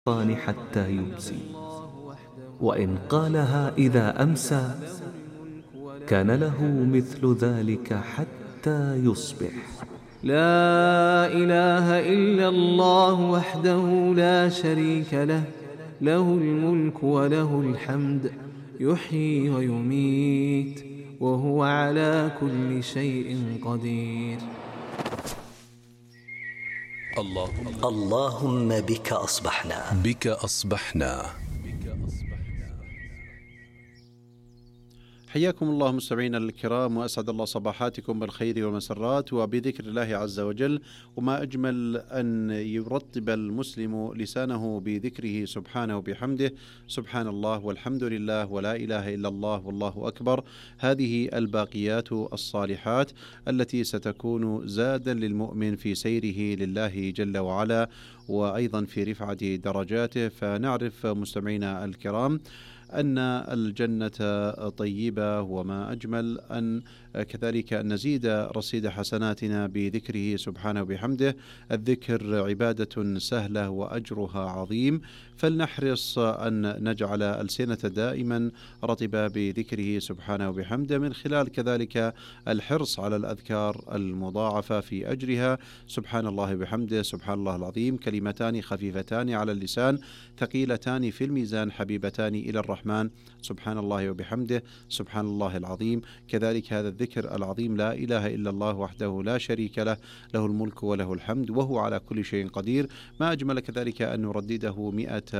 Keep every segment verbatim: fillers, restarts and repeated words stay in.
الشيطان حتى يمسي، وإن قالها إذا أمسى كان له مثل ذلك حتى يصبح. لا إله إلا الله وحده لا شريك له، له الملك وله الحمد، يحيي ويميت وهو على كل شيء قدير. اللهم اللهم بك أصبحنا بك أصبحنا. حياكم الله مستمعينا الكرام، وأسعد الله صباحاتكم بالخير والمسرات وبذكر الله عز وجل. وما أجمل أن يرطب المسلم لسانه بذكره سبحانه وبحمده، سبحان الله والحمد لله ولا إله إلا الله والله أكبر. هذه الباقيات الصالحات التي ستكون زادا للمؤمن في سيره لله جل وعلا، وأيضا في رفعة درجاته. فنعرف مستمعينا الكرام أن الجنة طيبة، وما أجمل أن كذلك أن نزيد رصيد حسناتنا بذكره سبحانه وبحمده. الذكر عبادة سهلة وأجرها عظيم، فلنحرص أن نجعل ألسنة دائما رطبة بذكره سبحانه وبحمده، من خلال كذلك الحرص على الأذكار المضاعفة في أجرها. سبحان الله وبحمده، سبحان الله العظيم، كلمتان خفيفتان على اللسان ثقيلتان في الميزان، حبيبتان إلى الرحمن، سبحان الله وبحمده، سبحان الله العظيم. كذلك هذا الذكر العظيم، لا إله إلا الله وحده لا شريك له، له الملك وله الحمد وهو على كل شيء قدير. ما أجمل كذلك أن نردده مئة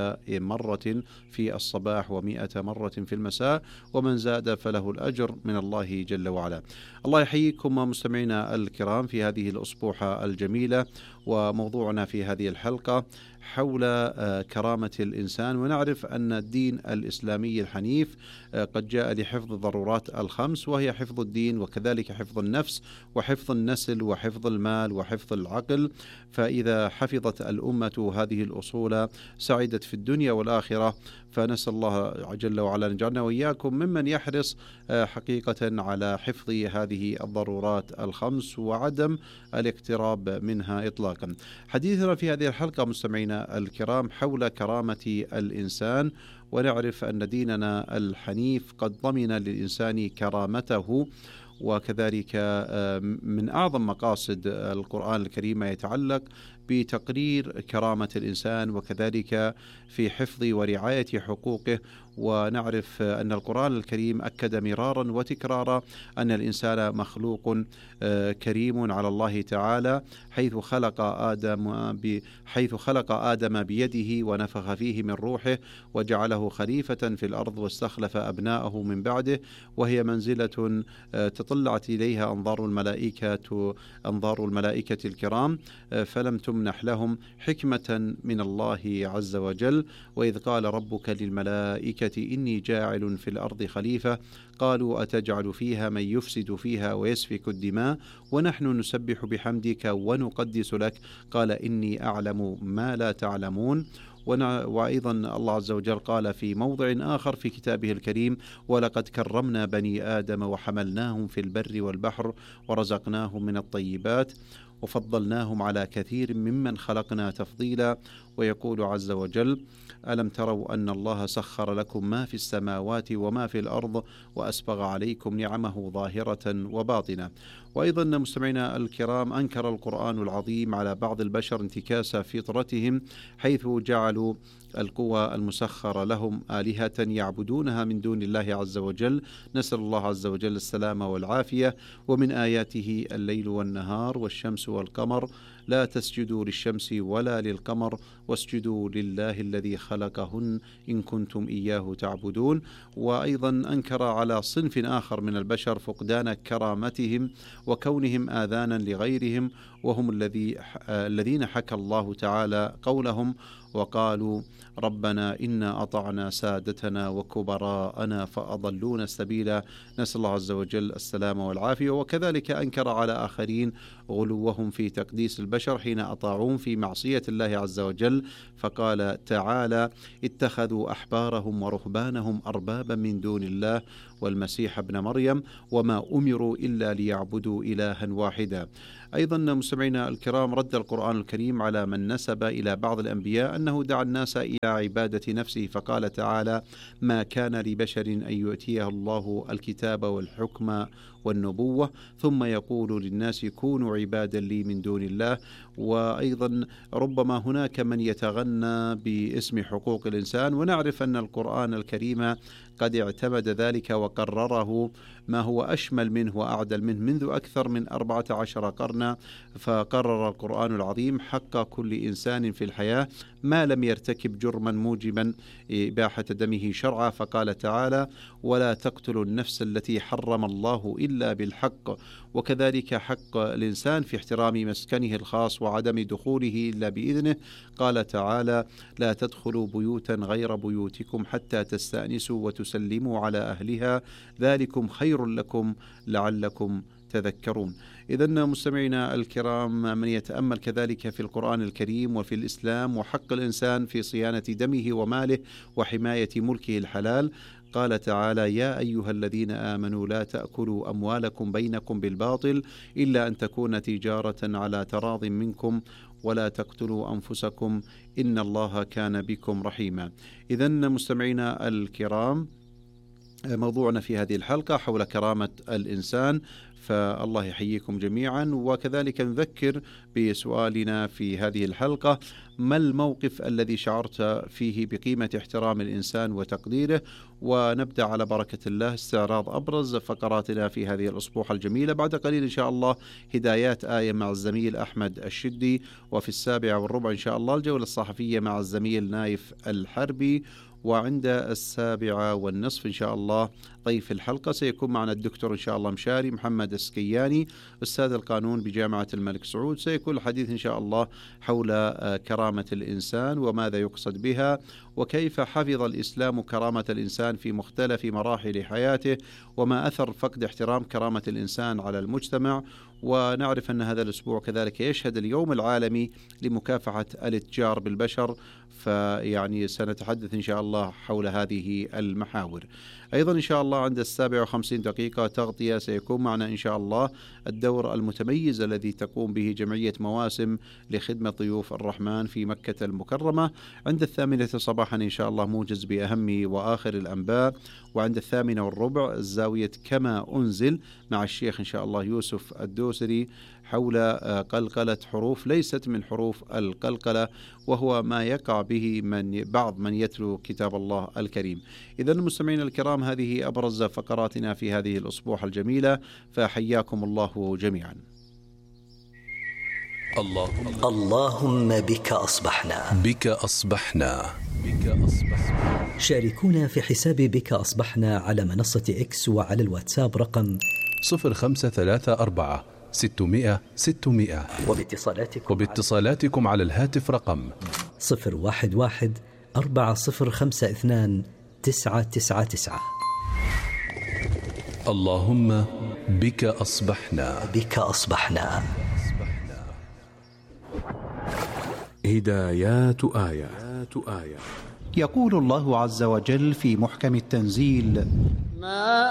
مرة في الصباح ومئة مرة في المساء، ومن زاد فله الأجر من الله جل وعلا. الله يحييكم مستمعينا الكرام في هذه الأسبوحة الجميلة، وموضوعنا في هذه الحلقة حول كرامة الإنسان. ونعرف أن الدين الإسلامي الحنيف قد جاء لحفظ الضرورات الخمس، وهي حفظ الدين وكذلك حفظ النفس وحفظ النسل وحفظ المال وحفظ العقل. فإذا حفظت الأمة هذه الأصول سعدت في الدنيا والآخرة. فنسأل الله جل وعلا أن يجعلنا وإياكم ممن يحرص حقيقة على حفظ هذه الضرورات الخمس وعدم الاقتراب منها إطلاقا. حديثنا في هذه الحلقة مستمعينا الكرام حول كرامة الإنسان، ونعرف أن ديننا الحنيف قد ضمن للإنسان كرامته، وكذلك من أعظم مقاصد القرآن الكريم ما يتعلق بتقرير كرامة الإنسان، وكذلك في حفظ ورعاية حقوقه. ونعرف أن القرآن الكريم أكد مرارا وتكرارا أن الإنسان مخلوق كريم على الله تعالى، حيث خلق آدم حيث خلق آدم بيده ونفخ فيه من روحه وجعله خليفة في الأرض واستخلف أبناءه من بعده، وهي منزلة تطلعت إليها أنظار الملائكة أنظار الملائكة الكرام، فلم تمنح لهم حكمة من الله عز وجل. وإذ قال ربك للملائكة إني جاعل في الأرض خليفة قالوا أتجعل فيها من يفسد فيها ويسفك الدماء ونحن نسبح بحمدك ونقدس لك قال إني أعلم ما لا تعلمون. وأيضا الله عز وجل قال في موضع آخر في كتابه الكريم ولقد كرمنا بني آدم وحملناهم في البر والبحر ورزقناهم من الطيبات وفضلناهم على كثير ممن خلقنا تفضيلا. ويقول عز وجل ألم تروا أن الله سخر لكم ما في السماوات وما في الأرض وأسبغ عليكم نعمه ظاهرة وباطنة. وأيضا مستمعينا الكرام أنكر القرآن العظيم على بعض البشر انتكاس فطرتهم، حيث جعلوا القوى المسخرة لهم آلهة يعبدونها من دون الله عز وجل. نسأل الله عز وجل السلامة والعافية. ومن آياته الليل والنهار والشمس والقمر لا تسجدوا للشمس ولا للقمر واسجدوا لله الذي خلقهن إن كنتم إياه تعبدون. وأيضا أنكر على صنف آخر من البشر فقدان كرامتهم وكونهم آذانا لغيرهم، وهم الذي الذين حكى الله تعالى قولهم وقالوا ربنا إنا أطعنا سادتنا وكبراءنا فأضلونا السبيل. نسأل الله عز وجل السلامة والعافية. وكذلك أنكر على آخرين غلوهم في تقديس البشر حين أطاعون في معصية الله عز وجل، فقال تعالى اتخذوا أحبارهم ورهبانهم أربابا من دون الله والمسيح ابن مريم وما أمروا إلا ليعبدوا إلها واحدا. أيضا مستمعينا الكرام، رد القرآن الكريم على من نسب إلى بعض الأنبياء أنه دعا الناس إلى عبادة نفسه، فقال تعالى: ما كان لبشر أن يؤتيه الله الكتاب والحكم والنبوة ثم يقول للناس كونوا عبادا لي من دون الله. وأيضا ربما هناك من يتغنى باسم حقوق الإنسان، ونعرف أن القرآن الكريم قد اعتمد ذلك وقرره ما هو أشمل منه وأعدل منه منذ أكثر من أربعة عشر قرنا. فقرر القرآن العظيم حق كل إنسان في الحياة ما لم يرتكب جرما موجبا إباحة دمه شرعا، فقال تعالى: ولا تقتلوا النفس التي حرم الله إلا بالحق. وكذلك حق الإنسان في احترام مسكنه الخاص وعدم دخوله إلا بإذنه، قال تعالى: لا تدخلوا بيوتا غير بيوتكم حتى تستأنسوا وتسلموا على أهلها ذلكم خير لكم لعلكم تذكرون. إذن مستمعينا الكرام، من يتأمل كذلك في القرآن الكريم وفي الإسلام وحق الإنسان في صيانة دمه وماله وحماية ملكه الحلال، قال تعالى: يا أيها الذين آمنوا لا تأكلوا أموالكم بينكم بالباطل إلا أن تكون تجارة على تراض منكم ولا تقتلوا أنفسكم إن الله كان بكم رحيما. إذن مستمعينا الكرام، موضوعنا في هذه الحلقة حول كرامة الإنسان، فالله يحييكم جميعا. وكذلك نذكر بسؤالنا في هذه الحلقة: ما الموقف الذي شعرت فيه بقيمة احترام الإنسان وتقديره؟ ونبدأ على بركة الله استعراض أبرز فقراتنا في هذه الأسبوع الجميلة. بعد قليل إن شاء الله هدايات آية مع الزميل أحمد الشدي، وفي السابعة والربع إن شاء الله الجولة الصحفية مع الزميل نايف الحربي، وعند السابعة والنصف إن شاء الله ضيف الحلقة سيكون معنا الدكتور إن شاء الله مشاري محمد السكياني أستاذ القانون بجامعة الملك سعود. سيكون الحديث إن شاء الله حول كرامة الإنسان وماذا يقصد بها، وكيف حفظ الإسلام كرامة الإنسان في مختلف مراحل حياته، وما أثر فقد احترام كرامة الإنسان على المجتمع. ونعرف أن هذا الأسبوع كذلك يشهد اليوم العالمي لمكافحة الاتجار بالبشر، فيعني سنتحدث إن شاء الله حول هذه المحاور. أيضا إن شاء الله عند السابعة وخمسين دقيقة تغطية سيكون معنا إن شاء الله الدور المتميز الذي تقوم به جمعية مواسم لخدمة ضيوف الرحمن في مكة المكرمة. عند الثامنة صباحا إن شاء الله موجز بأهم وآخر الأنباء. وعند الثامنة والربع الزاوية كما أنزل مع الشيخ إن شاء الله يوسف الدوسري حول قلقلة حروف ليست من حروف القلقلة، وهو ما يقع به من بعض من يتلو كتاب الله الكريم. إذن المستمعين الكرام، هذه أبرز فقراتنا في هذه الأسبوع الجميلة، فحياكم الله جميعا. اللهم اللهم بك أصبحنا بك أصبحنا بك أصبحنا. شاركونا في حساب بك أصبحنا على منصة إكس وعلى الواتساب رقم صفر خمسة ثلاثة أربعة ستمائة ستمائة، وباتصالاتكم, وباتصالاتكم على الهاتف رقم صفر واحد واحد أربعة صفر خمسة اثنان تسعة تسعة تسعة. اللهم بك أصبحنا بك أصبحنا. هدايات آية. آية يقول الله عز وجل في محكم التنزيل: ما